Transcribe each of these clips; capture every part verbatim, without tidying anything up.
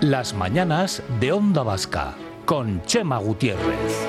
Las mañanas de Onda Vasca, con Chema Gutiérrez.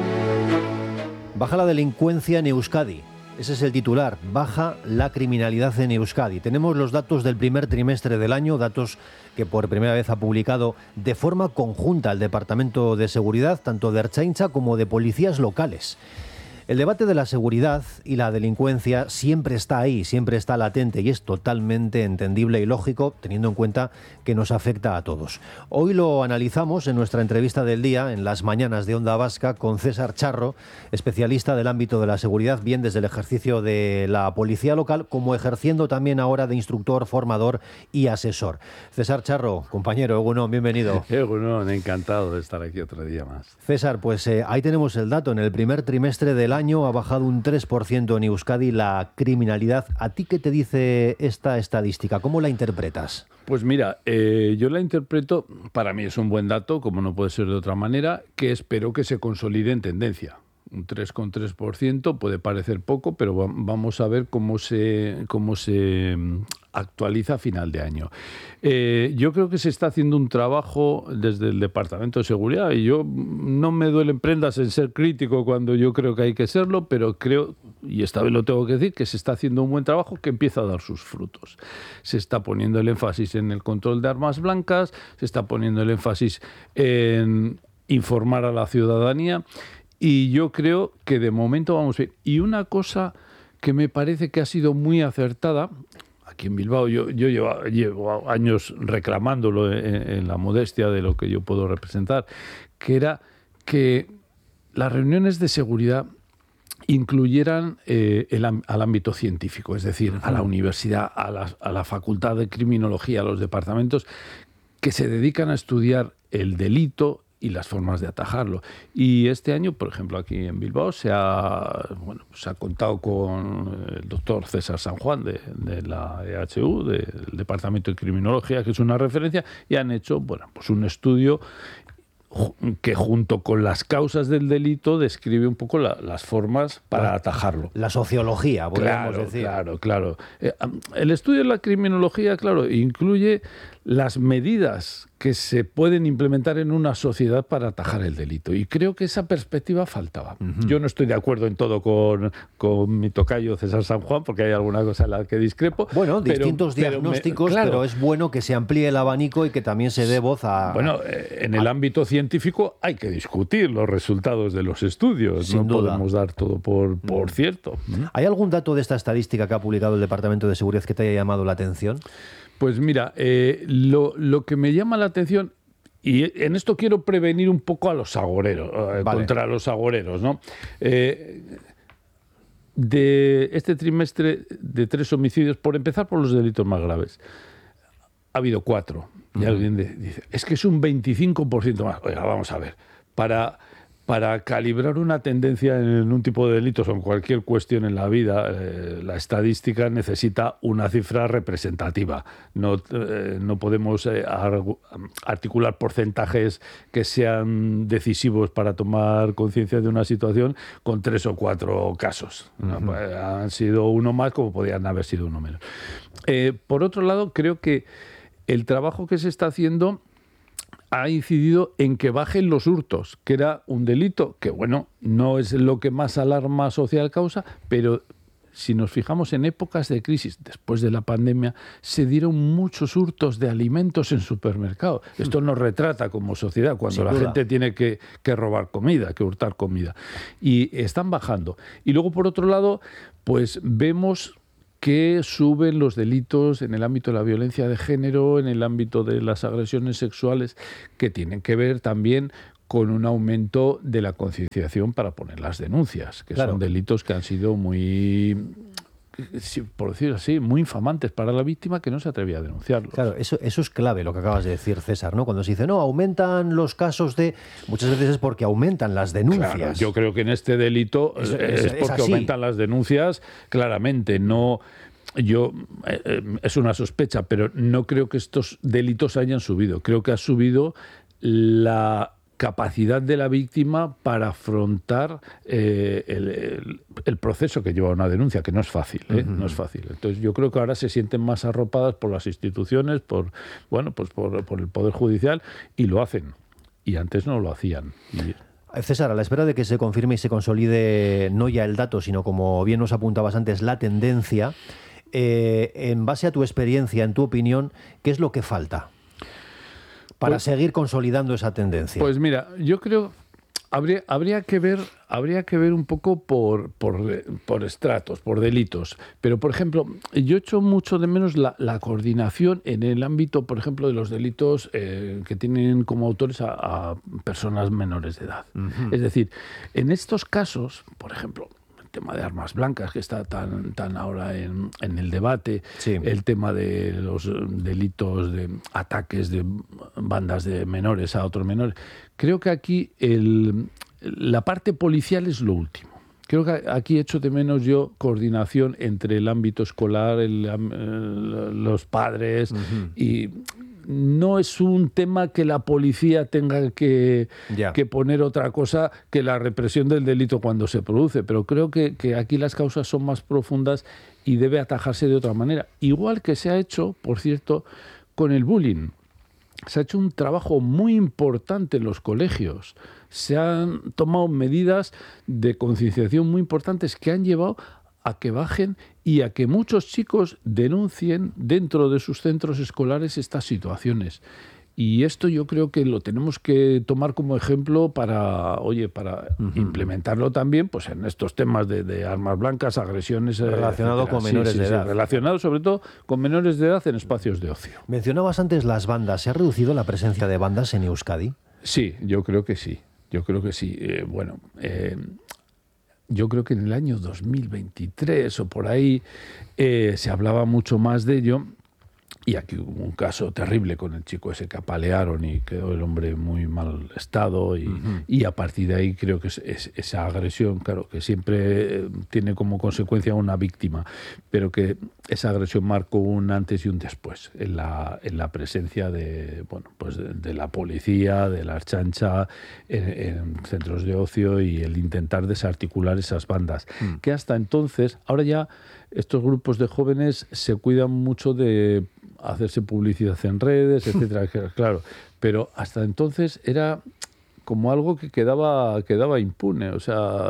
Baja la delincuencia en Euskadi. Ese es el titular. Baja la criminalidad en Euskadi. Tenemos los datos del primer trimestre del año, datos que por primera vez ha publicado de forma conjunta el Departamento de Seguridad, tanto de Ertzaintza como de policías locales. El debate de la seguridad y la delincuencia siempre está ahí, siempre está latente y es totalmente entendible y lógico, teniendo en cuenta que nos afecta a todos. Hoy lo analizamos en nuestra entrevista del día, en las mañanas de Onda Vasca, con César Charro, especialista del ámbito de la seguridad, bien desde el ejercicio de la policía local, como ejerciendo también ahora de instructor, formador y asesor. César Charro, compañero, Egunon, bienvenido. Egunon, encantado de estar aquí otro día más. César, pues eh, ahí tenemos el dato. En el primer trimestre del año ha bajado un tres por ciento en Euskadi la criminalidad. ¿A ti qué te dice esta estadística? ¿Cómo la interpretas? Pues mira, eh, yo la interpreto, para mí es un buen dato, como no puede ser de otra manera, que espero que se consolide en tendencia. Un tres coma tres por ciento puede parecer poco, pero va, vamos a ver cómo se, cómo se actualiza a final de año. Eh, yo creo que se está haciendo un trabajo desde el Departamento de Seguridad y yo no me duelen prendas en ser crítico cuando yo creo que hay que serlo, pero creo, y esta vez lo tengo que decir, que se está haciendo un buen trabajo que empieza a dar sus frutos. Se está poniendo el énfasis en el control de armas blancas, se está poniendo el énfasis en informar a la ciudadanía. Y yo creo que de momento vamos bien. Y una cosa que me parece que ha sido muy acertada, aquí en Bilbao yo, yo llevo, llevo años reclamándolo en, en la modestia de lo que yo puedo representar, que era que las reuniones de seguridad incluyeran eh, el, al ámbito científico, es decir, a la universidad, a la, a la facultad de criminología, a los departamentos que se dedican a estudiar el delito y las formas de atajarlo. Y este año, por ejemplo, aquí en Bilbao se ha, bueno, se ha contado con el doctor César San Juan de, de la E H U, del Departamento de Criminología, que es una referencia, y han hecho, bueno, pues un estudio que junto con las causas del delito describe un poco la, las formas para la, atajarlo. La sociología, podríamos claro, decir. Claro, claro. Eh, el estudio de la criminología, claro, incluye las medidas que se pueden implementar en una sociedad para atajar el delito. Y creo que esa perspectiva faltaba. Uh-huh. Yo no estoy de acuerdo en todo con, con mi tocayo César San Juan, porque hay alguna cosa en la que discrepo. Bueno, pero, distintos pero diagnósticos, me, claro, pero es bueno que se amplíe el abanico y que también se dé voz a... Bueno, en el a, ámbito científico hay que discutir los resultados de los estudios. Sin no duda. podemos dar todo por, por cierto. ¿Hay algún dato de esta estadística que ha publicado el Departamento de Seguridad que te haya llamado la atención? Pues mira, eh, lo, lo que me llama la atención, y en esto quiero prevenir un poco a los agoreros, eh, vale. contra los agoreros, ¿no? Eh, de este trimestre de tres homicidios, por empezar por los delitos más graves, ha habido cuatro. Y uh-huh. alguien dice, es que es un veinticinco por ciento más. Oiga, vamos a ver, para... Para calibrar una tendencia en un tipo de delitos o en cualquier cuestión en la vida, eh, la estadística necesita una cifra representativa. No, eh, no podemos eh, articular porcentajes que sean decisivos para tomar conciencia de una situación con tres o cuatro casos. Uh-huh. ¿no? Han sido uno más como podían haber sido uno menos. Eh, por otro lado, creo que el trabajo que se está haciendo ha incidido en que bajen los hurtos, que era un delito que, bueno, no es lo que más alarma social causa, pero si nos fijamos en épocas de crisis, después de la pandemia, se dieron muchos hurtos de alimentos en supermercados. Esto nos retrata como sociedad, cuando Sin la duda. gente tiene que, que robar comida, que hurtar comida. Y están bajando. Y luego, por otro lado, pues vemos que suben los delitos en el ámbito de la violencia de género, en el ámbito de las agresiones sexuales, que tienen que ver también con un aumento de la concienciación para poner las denuncias, que claro. son delitos que han sido muy, por decirlo así, muy infamantes para la víctima, que no se atrevía a denunciarlos. Claro, eso, eso es clave lo que acabas de decir, César, ¿no? Cuando se dice, no, aumentan los casos de... Muchas veces es porque aumentan las denuncias. Claro, yo creo que en este delito eso, es, es porque es aumentan las denuncias, claramente, no... Yo, eh, es una sospecha, pero no creo que estos delitos hayan subido. Creo que ha subido la capacidad de la víctima para afrontar eh, el, el, el proceso que lleva una denuncia, que no es fácil, ¿eh? Uh-huh. No es fácil. Entonces yo creo que ahora se sienten más arropadas por las instituciones, por bueno, pues por, por el Poder Judicial, y lo hacen. Y antes no lo hacían. Y... César, a la espera de que se confirme y se consolide no ya el dato, sino como bien nos apuntabas antes, la tendencia, eh, en base a tu experiencia, en tu opinión, ¿qué es lo que falta para pues, seguir consolidando esa tendencia? Pues mira, yo creo habría habría que ver habría que ver un poco por por, por estratos, por delitos. Pero por ejemplo, yo echo mucho de menos la, la coordinación en el ámbito, por ejemplo, de los delitos eh, que tienen como autores a, a personas menores de edad. Uh-huh. Es decir, en estos casos, por ejemplo, tema de armas blancas, que está tan, tan ahora en, en el debate, sí. El tema de los delitos de ataques de bandas de menores a otros menores. Creo que aquí el, la parte policial es lo último. Creo que aquí echo de menos yo coordinación entre el ámbito escolar, el, el, los padres, uh-huh. y... No es un tema que la policía tenga que, yeah. que poner otra cosa que la represión del delito cuando se produce, pero creo que, que aquí las causas son más profundas y debe atajarse de otra manera. Igual que se ha hecho, por cierto, con el bullying. Se ha hecho un trabajo muy importante en los colegios. Se han tomado medidas de concienciación muy importantes que han llevado a que bajen y a que muchos chicos denuncien dentro de sus centros escolares estas situaciones. Y esto yo creo que lo tenemos que tomar como ejemplo para, oye, para uh-huh. implementarlo también, pues en estos temas de, de armas blancas, agresiones relacionado etcétera. Con menores sí, sí, de edad, sí, relacionado sobre todo con menores de edad en espacios de ocio. Mencionabas antes las bandas. ¿Se ha reducido la presencia de bandas en Euskadi? Sí, yo creo que sí. Yo creo que sí. Eh, bueno. Eh, Yo creo que en el año dos mil veintitrés o por ahí eh, se hablaba mucho más de ello, y aquí hubo un caso terrible con el chico ese que apalearon y quedó el hombre en muy mal estado, y, uh-huh. y a partir de ahí creo que es, es, esa agresión, claro, que siempre tiene como consecuencia una víctima, pero que esa agresión marcó un antes y un después en la, en la presencia de, bueno, pues de, de la policía, de la Ertzaintza en, en centros de ocio, y el intentar desarticular esas bandas, uh-huh. que hasta entonces, ahora ya estos grupos de jóvenes se cuidan mucho de hacerse publicidad en redes, etcétera, claro, pero hasta entonces era como algo que quedaba quedaba impune, o sea,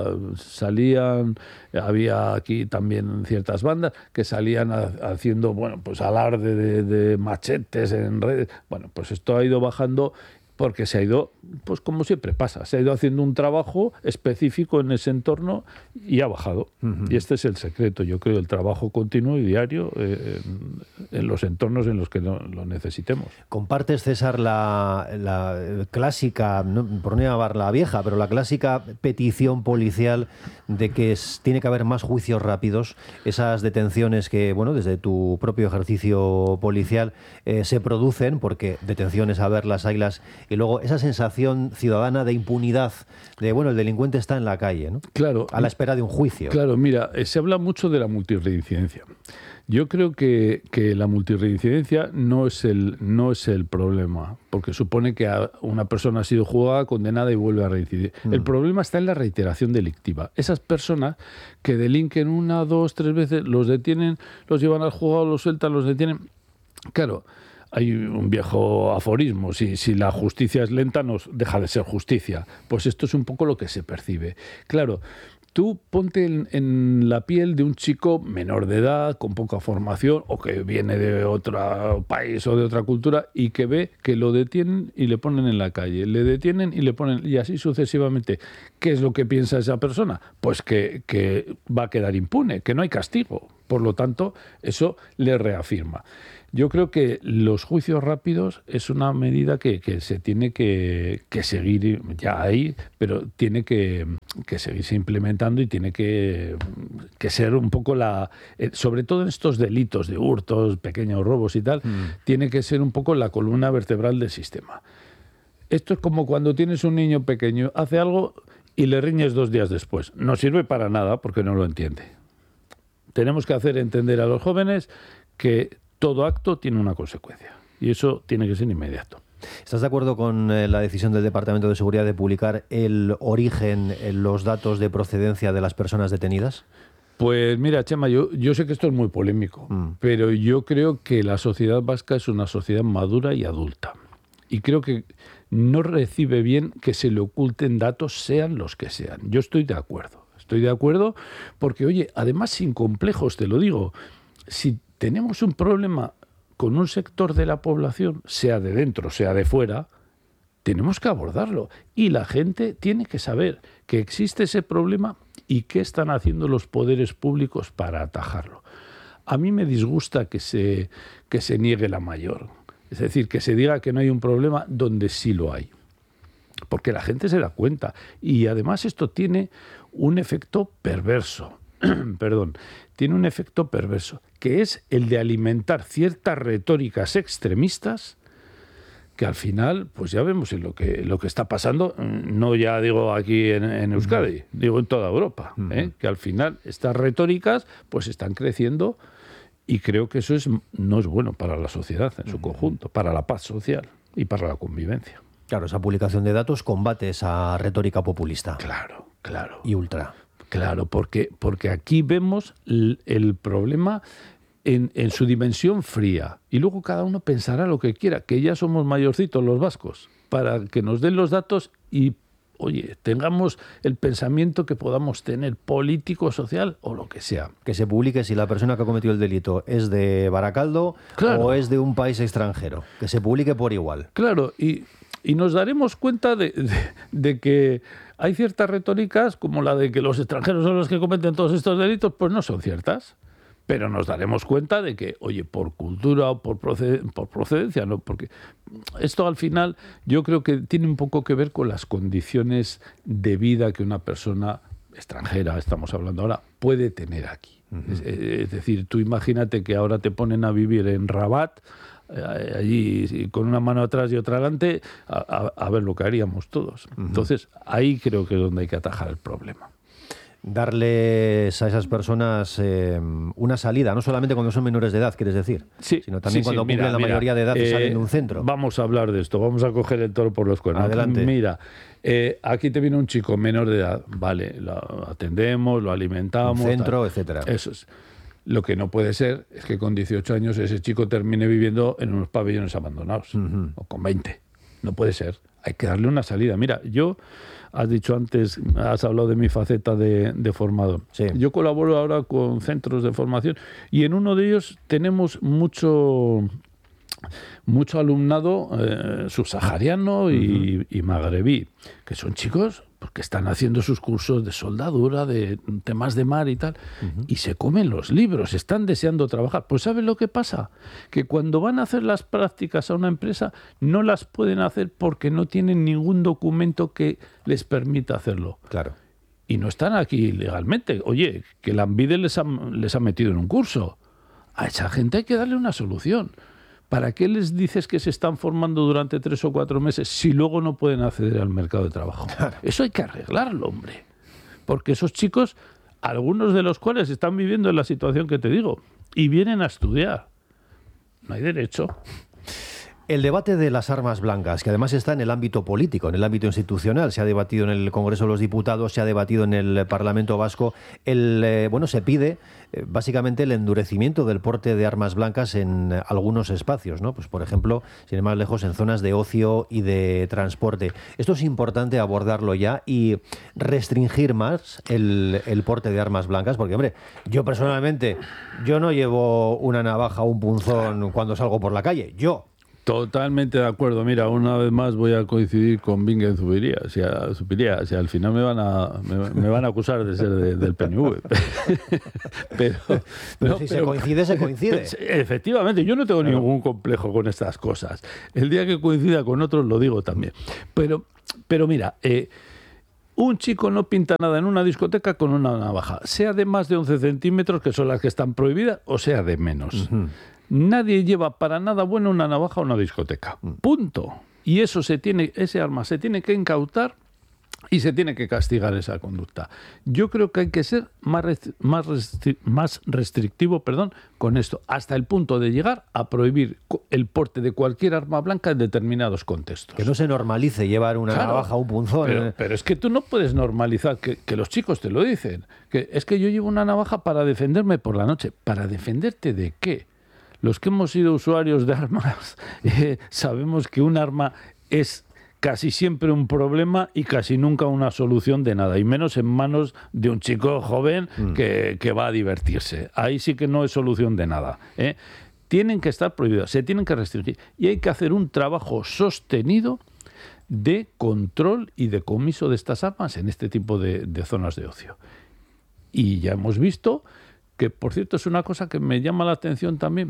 salían, había aquí también ciertas bandas que salían a, haciendo, bueno, pues alarde de, de machetes en redes. Bueno, pues esto ha ido bajando porque se ha ido, pues como siempre pasa, se ha ido haciendo un trabajo específico en ese entorno y ha bajado. Uh-huh. Y este es el secreto, yo creo, el trabajo continuo y diario eh, en, en los entornos en los que lo, lo necesitemos. ¿Compartes, César, la, la clásica, no, por no llamarla vieja, pero la clásica petición policial de que es, tiene que haber más juicios rápidos, esas detenciones que, bueno, desde tu propio ejercicio policial eh, se producen, porque detenciones a verlas, haylas, y luego esa sensación ciudadana de impunidad, de, bueno, el delincuente está en la calle, ¿no? Claro. A la espera de un juicio. Claro, mira, se habla mucho de la multirreincidencia. Yo creo que, que la multirreincidencia no es el no es el problema, porque supone que una persona ha sido juzgada, condenada y vuelve a reincidir. Mm. El problema está en la reiteración delictiva. Esas personas que delinquen una, dos, tres veces, los detienen, los llevan al juzgado, los sueltan, los detienen. Claro, hay un viejo aforismo, si, si la justicia es lenta, no deja de ser justicia. Pues esto es un poco lo que se percibe. Claro, tú ponte en, en la piel de un chico menor de edad, con poca formación, o que viene de otro país o de otra cultura, y que ve que lo detienen y le ponen en la calle, le detienen y le ponen, y así sucesivamente. ¿Qué es lo que piensa esa persona? Pues que, que va a quedar impune, que no hay castigo. Por lo tanto, eso le reafirma. Yo creo que los juicios rápidos es una medida que, que se tiene que, que seguir ya ahí, pero tiene que, que seguirse implementando y tiene que, que ser un poco la... Sobre todo en estos delitos de hurtos, pequeños robos y tal, mm. tiene que ser un poco la columna vertebral del sistema. Esto es como cuando tienes un niño pequeño, hace algo y le riñes dos días después. No sirve para nada porque no lo entiende. Tenemos que hacer entender a los jóvenes que todo acto tiene una consecuencia, y eso tiene que ser inmediato. ¿Estás de acuerdo con eh, la decisión del Departamento de Seguridad de publicar el origen, eh, los datos de procedencia de las personas detenidas? Pues mira, Chema, yo, yo sé que esto es muy polémico, mm. pero yo creo que la sociedad vasca es una sociedad madura y adulta. Y creo que no recibe bien que se le oculten datos, sean los que sean. Yo estoy de acuerdo. Estoy de acuerdo porque, oye, además sin complejos, te lo digo, si tenemos un problema con un sector de la población, sea de dentro, sea de fuera, tenemos que abordarlo. Y la gente tiene que saber que existe ese problema y qué están haciendo los poderes públicos para atajarlo. A mí me disgusta que se, que se niegue la mayor. Es decir, que se diga que no hay un problema donde sí lo hay. Porque la gente se da cuenta. Y además esto tiene un efecto perverso. Perdón. Tiene un efecto perverso, que es el de alimentar ciertas retóricas extremistas que al final, pues ya vemos en lo que, lo que está pasando, no ya digo aquí en, en Euskadi, uh-huh. digo en toda Europa, uh-huh. ¿eh? que al final estas retóricas pues están creciendo y creo que eso es, no es bueno para la sociedad en su uh-huh. conjunto, para la paz social y para la convivencia. Claro, esa publicación de datos combate esa retórica populista. Claro, claro. Y ultra. Claro, porque, porque aquí vemos el, el problema en, en su dimensión fría. Y luego cada uno pensará lo que quiera, que ya somos mayorcitos los vascos, para que nos den los datos y, oye, tengamos el pensamiento que podamos tener, político, social o lo que sea. Que se publique si la persona que ha cometido el delito es de Baracaldo claro. o es de un país extranjero. Que se publique por igual. Claro, y, y nos daremos cuenta de, de, de que hay ciertas retóricas, como la de que los extranjeros son los que cometen todos estos delitos, pues no son ciertas. Pero nos daremos cuenta de que, oye, por cultura o por, proced- por procedencia, no, porque esto al final yo creo que tiene un poco que ver con las condiciones de vida que una persona extranjera, estamos hablando ahora, puede tener aquí. Uh-huh. Es, es decir, tú imagínate que ahora te ponen a vivir en Rabat, eh, allí con una mano atrás y otra adelante, a, a, a ver lo que haríamos todos. Uh-huh. Entonces, ahí creo que es donde hay que atajar el problema. Darles a esas personas eh, una salida, no solamente cuando son menores de edad, quieres decir, sí, sino también sí, cuando sí, cumplen mira, la mira, mayoría de edad y eh, salen de un centro. Vamos a hablar de esto, vamos a coger el toro por los cuernos. Adelante. Mira, eh, aquí te viene un chico menor de edad, vale, lo atendemos, lo alimentamos. Un centro, tal. etcétera. Eso es. Lo que no puede ser es que con dieciocho años ese chico termine viviendo en unos pabellones abandonados, uh-huh. o con veinte. No puede ser. Hay que darle una salida. Mira, yo, has dicho antes, has hablado de mi faceta de, de formador. Sí. Yo colaboro ahora con centros de formación y en uno de ellos tenemos mucho, mucho alumnado eh, subsahariano y, uh-huh. y magrebí, que son chicos que están haciendo sus cursos de soldadura, de temas de mar y tal, uh-huh. y se comen los libros, están deseando trabajar. Pues ¿sabes lo que pasa? Que cuando van a hacer las prácticas a una empresa no las pueden hacer porque no tienen ningún documento que les permita hacerlo. Claro. Y no están aquí legalmente. Oye, que la Anvide les ha, les ha metido en un curso. A esa gente hay que darle una solución. ¿Para qué les dices que se están formando durante tres o cuatro meses si luego no pueden acceder al mercado de trabajo? Claro. Eso hay que arreglarlo, hombre. Porque esos chicos, algunos de los cuales están viviendo en la situación que te digo, y vienen a estudiar. No hay derecho. El debate de las armas blancas, que además está en el ámbito político, en el ámbito institucional, se ha debatido en el Congreso de los Diputados, se ha debatido en el Parlamento Vasco. El, eh, bueno, se pide eh, básicamente el endurecimiento del porte de armas blancas en algunos espacios, ¿no? Pues por ejemplo, sin ir más lejos, en zonas de ocio y de transporte. Esto es importante abordarlo ya y restringir más el, el porte de armas blancas, porque hombre, yo personalmente, yo no llevo una navaja o un punzón cuando salgo por la calle. Yo. Totalmente de acuerdo. Mira, una vez más voy a coincidir con Bingen Zubiría. O sea, Zubiría, o sea, al final me van a me, me van a acusar de ser de, del P N V. pero, pero no, si pero, se coincide, se coincide. Efectivamente, yo no tengo claro. ningún complejo con estas cosas. El día que coincida con otros lo digo también. Pero, pero mira, eh, un chico no pinta nada en una discoteca con una navaja, sea de más de once centímetros, que son las que están prohibidas, o sea de menos. Uh-huh. Nadie lleva para nada bueno una navaja a una discoteca. Punto. Y eso se tiene, ese arma se tiene que incautar Y se tiene que castigar esa conducta. Yo creo que hay que ser más, restri- más, restri- más restrictivo perdón, con esto, hasta el punto de llegar a prohibir el porte de cualquier arma blanca en determinados contextos. Que no se normalice llevar una Claro, navaja o un punzón. Pero, ¿eh? pero es que tú no puedes normalizar, que, que los chicos te lo dicen, que es que yo llevo una navaja para defenderme por la noche. ¿Para defenderte de qué? Los que hemos sido usuarios de armas eh, sabemos que un arma es casi siempre un problema y casi nunca una solución de nada, y menos en manos de un chico joven mm. que, que va a divertirse. Ahí sí que no es solución de nada, ¿eh? Tienen que estar prohibidos, se tienen que restringir, y hay que hacer un trabajo sostenido de control y decomiso de estas armas en este tipo de, de zonas de ocio. Y ya hemos visto que, por cierto, es una cosa que me llama la atención también,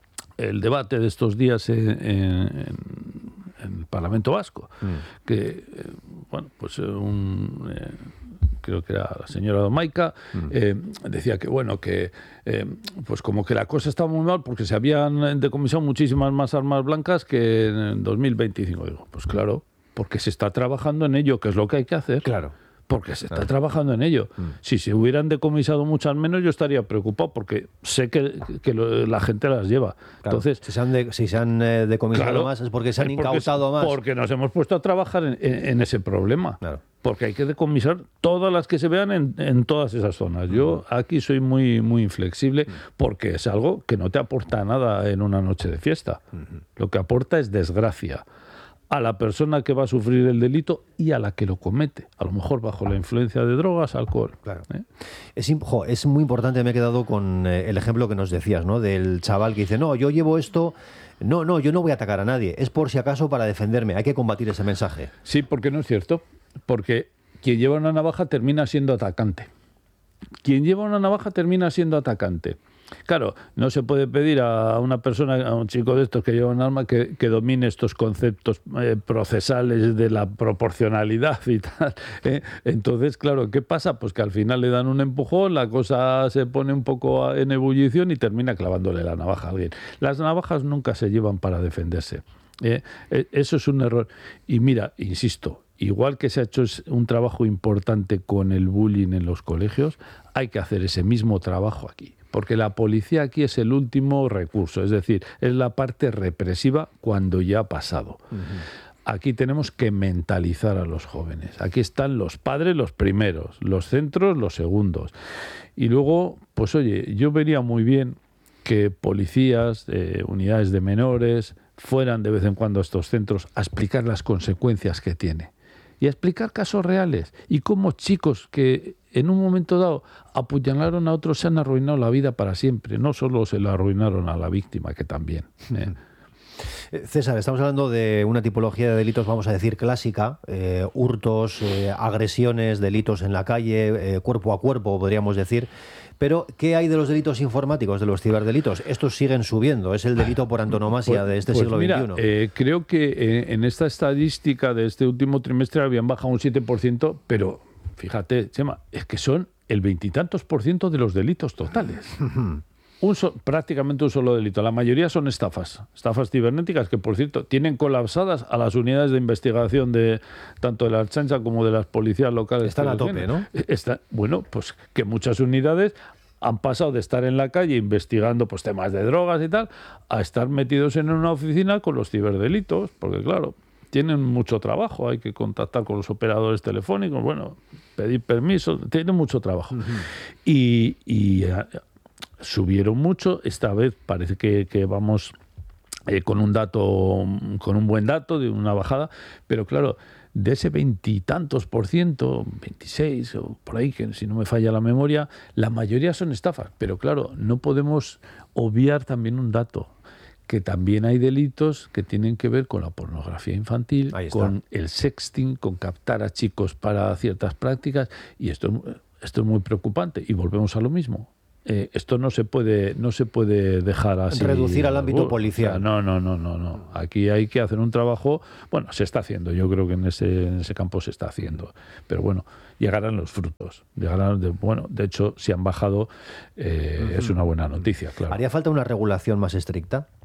el debate de estos días en, en, en el Parlamento Vasco, mm. que, eh, bueno, pues un... Eh, creo que era la señora Domaica, mm. eh, decía que, bueno, que eh, pues como que la cosa estaba muy mal porque se habían decomisado muchísimas más armas blancas que en dos mil veinticinco. Digo, pues claro, porque se está trabajando en ello, que es lo que hay que hacer. Claro. Porque se está claro. trabajando en ello. Mm. Si se hubieran decomisado muchas menos, yo estaría preocupado, porque sé que, que lo, la gente las lleva. Claro. Entonces, si se han, de, si se han eh, decomisado claro, más es porque se han porque, incautado más. Porque nos hemos puesto a trabajar en, en, en ese problema. Claro. Porque hay que decomisar todas las que se vean en, en todas esas zonas. Yo mm. aquí soy muy, muy inflexible, mm. porque es algo que no te aporta nada en una noche de fiesta. Mm-hmm. Lo que aporta es desgracia a la persona que va a sufrir el delito y a la que lo comete, a lo mejor bajo la influencia de drogas, alcohol. Claro. ¿Eh? Es, jo, es muy importante, me he quedado con eh, el ejemplo que nos decías, ¿no? Del chaval que dice, no, yo llevo esto, no, no, yo no voy a atacar a nadie, es por si acaso para defenderme, hay que combatir ese mensaje. Sí, porque no es cierto, porque quien lleva una navaja termina siendo atacante. Quien lleva una navaja termina siendo atacante. Claro, no se puede pedir a una persona, a un chico de estos que lleva un arma, que, que domine estos conceptos eh, procesales de la proporcionalidad y tal, ¿eh? Entonces, claro, ¿qué pasa? Pues que al final le dan un empujón, la cosa se pone un poco en ebullición y termina clavándole la navaja a alguien. Las navajas nunca se llevan para defenderse. ¿eh? Eso es un error. Y mira, insisto, igual que se ha hecho un trabajo importante con el bullying en los colegios, hay que hacer ese mismo trabajo aquí. Porque la policía aquí es el último recurso, es decir, es la parte represiva cuando ya ha pasado. Uh-huh. Aquí tenemos que mentalizar a los jóvenes. Aquí están los padres los primeros, los centros los segundos. Y luego, pues oye, yo vería muy bien que policías, eh, unidades de menores, fueran de vez en cuando a estos centros a explicar las consecuencias que tiene. Y a explicar casos reales y cómo chicos que en un momento dado apuñalaron a otros se han arruinado la vida para siempre. No solo se la arruinaron a la víctima, que también. ¿eh? César, estamos hablando de una tipología de delitos, vamos a decir, clásica, eh, hurtos, eh, agresiones, delitos en la calle, eh, cuerpo a cuerpo, podríamos decir. Pero, ¿qué hay de los delitos informáticos, de los ciberdelitos? Estos siguen subiendo, es el delito por antonomasia pues, de este pues siglo mira, veintiuno. Eh, creo que eh, en esta estadística de este último trimestre habían bajado un siete por ciento, pero fíjate, Chema, es que son el veintitantos por ciento de los delitos totales. Un so, prácticamente un solo delito. La mayoría son estafas, estafas cibernéticas que, por cierto, tienen colapsadas a las unidades de investigación de tanto de la Ertzaintza como de las policías locales. Están a tope, ¿no? Está, bueno, pues que muchas unidades han pasado de estar en la calle investigando pues temas de drogas y tal, a estar metidos en una oficina con los ciberdelitos, porque claro, tienen mucho trabajo, hay que contactar con los operadores telefónicos, bueno, pedir permisos, tienen mucho trabajo. Uh-huh. Y... y subieron mucho, esta vez parece que, que vamos eh, con un dato, con un buen dato de una bajada, pero claro, de ese veintitantos por ciento, veintiséis o por ahí, que si no me falla la memoria, la mayoría son estafas, pero claro, no podemos obviar también un dato, que también hay delitos que tienen que ver con la pornografía infantil, con el sexting, con captar a chicos para ciertas prácticas, y esto, esto es muy preocupante, y volvemos a lo mismo. Eh, esto no se puede no se puede dejar así. Reducir al ámbito uh, policial. O sea, no, no, no, no, no. Aquí hay que hacer un trabajo. Bueno, se está haciendo. Yo creo que en ese en ese campo se está haciendo. Pero bueno, llegarán los frutos. Llegarán. De, bueno, de hecho, si han bajado, eh, uh-huh. es una buena noticia, claro. ¿Haría falta una regulación más estricta?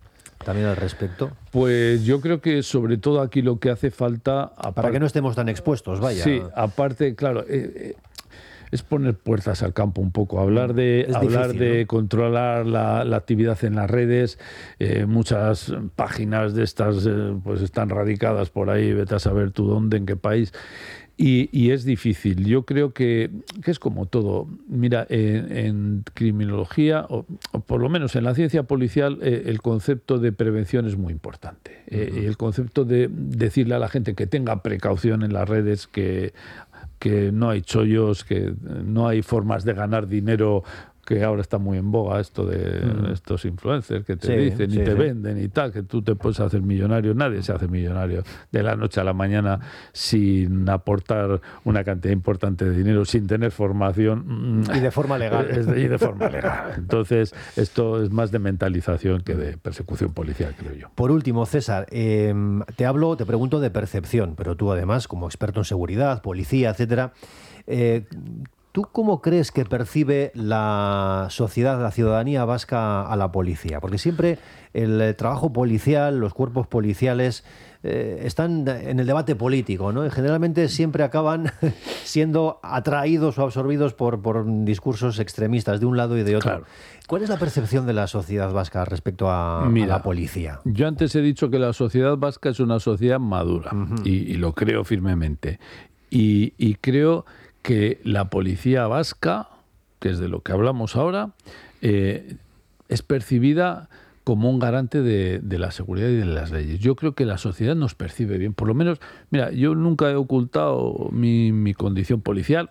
también al respecto? Pues yo creo que sobre todo aquí lo que hace falta... Para que no estemos tan expuestos, vaya. Sí, aparte, claro... Eh, eh, es poner puertas al campo un poco, hablar de es hablar difícil, de ¿no? controlar la, la actividad en las redes. Eh, muchas páginas de estas eh, pues están radicadas por ahí, vete a saber tú dónde, en qué país. Y, y es difícil. Yo creo que, que es como todo. Mira, en, en criminología, o, o por lo menos en la ciencia policial, eh, el concepto de prevención es muy importante. Uh-huh. Eh, el concepto de decirle a la gente que tenga precaución en las redes, que que no hay chollos, que no hay formas de ganar dinero, que ahora está muy en boga esto de mm. estos influencers que te sí, dicen y sí, te sí. venden y tal, que tú te puedes hacer millonario. Nadie se hace millonario de la noche a la mañana sin aportar una cantidad importante de dinero, sin tener formación. Y de forma legal. Y de forma legal. Entonces, esto es más de mentalización que de persecución policial, creo yo. Por último, César, eh, te hablo, te pregunto de percepción, pero tú además, como experto en seguridad, policía, etcétera, eh, ¿tú cómo crees que percibe la sociedad, la ciudadanía vasca a la policía? Porque siempre el trabajo policial, los cuerpos policiales eh, están en el debate político, ¿no? Y generalmente siempre acaban siendo atraídos o absorbidos por, por discursos extremistas de un lado y de otro. Claro. ¿Cuál es la percepción de la sociedad vasca respecto a, Mira, a la policía? Yo antes he dicho que la sociedad vasca es una sociedad madura, uh-huh. y, y lo creo firmemente. Y, y creo que la policía vasca, que es de lo que hablamos ahora, eh, es percibida como un garante de, de la seguridad y de las leyes. Yo creo que la sociedad nos percibe bien. Por lo menos, mira, yo nunca he ocultado mi, mi condición policial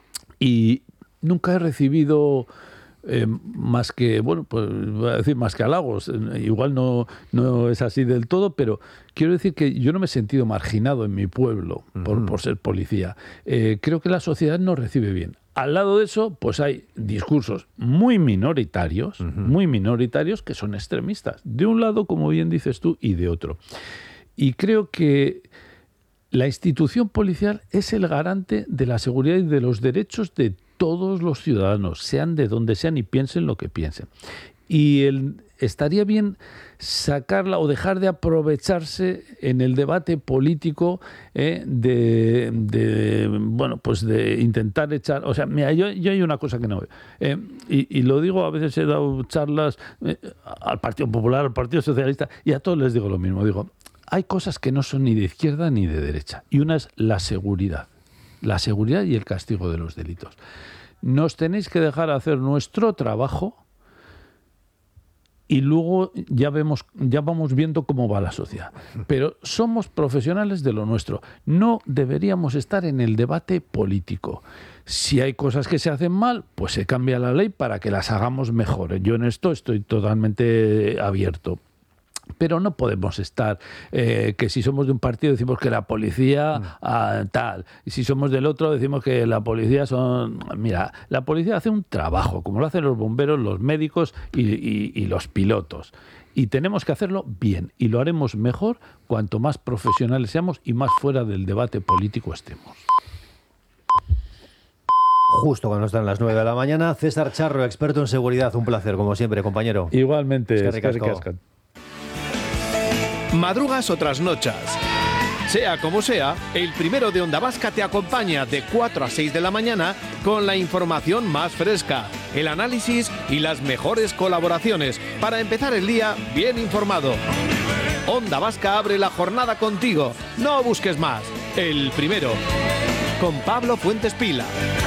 y nunca he recibido... Eh, más que, bueno, pues voy a decir más que halagos, igual no, no es así del todo, pero quiero decir que yo no me he sentido marginado en mi pueblo por, uh-huh. por ser policía. Eh, creo que la sociedad nos recibe bien. Al lado de eso, pues hay discursos muy minoritarios, uh-huh. muy minoritarios que son extremistas, de un lado, como bien dices tú, y de otro. Y creo que la institución policial es el garante de la seguridad y de los derechos de todos los ciudadanos, sean de donde sean y piensen lo que piensen. Y el, estaría bien sacarla o dejar de aprovecharse en el debate político eh, de, de, bueno, pues de intentar echar... O sea, mira, yo, yo hay una cosa que no veo. Eh, y, y lo digo, a veces he dado charlas eh, al Partido Popular, al Partido Socialista, y a todos les digo lo mismo. Digo, hay cosas que no son ni de izquierda ni de derecha. Y una es la seguridad. La seguridad y el castigo de los delitos. Nos tenéis que dejar hacer nuestro trabajo y luego ya vemos, ya vamos viendo cómo va la sociedad. Pero somos profesionales de lo nuestro. No deberíamos estar en el debate político. Si hay cosas que se hacen mal, pues se cambia la ley para que las hagamos mejor. Yo en esto estoy totalmente abierto. Pero no podemos estar, eh, que si somos de un partido decimos que la policía ah, tal, y si somos del otro decimos que la policía son... Mira, la policía hace un trabajo, como lo hacen los bomberos, los médicos y, y, y los pilotos. Y tenemos que hacerlo bien, y lo haremos mejor cuanto más profesionales seamos y más fuera del debate político estemos. Justo cuando están las nueve de la mañana, César Charro, experto en seguridad. Un placer, como siempre, compañero. Igualmente. Es que ricasco. Madrugas o trasnochas. Sea como sea, el primero de Onda Vasca te acompaña de cuatro a seis de la mañana con la información más fresca, el análisis y las mejores colaboraciones para empezar el día bien informado. Onda Vasca abre la jornada contigo. No busques más. El primero. Con Pablo Fuentes Pila.